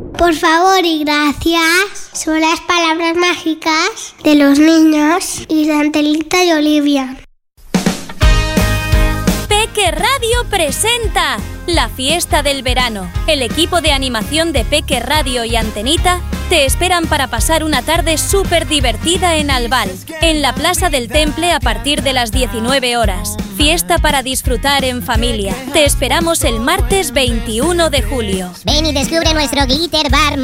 Por favor y gracias. Son las palabras mágicas de los niños y de Angelita y Olivia. Peque Radio presenta la fiesta del verano. El equipo de animación de Peque Radio y Antenita te esperan para pasar una tarde súper divertida en Albal, en la Plaza del Temple a partir de las 19 horas. Fiesta para disfrutar en familia. Te esperamos el martes 21 de julio. Ven y descubre nuestro glitter bar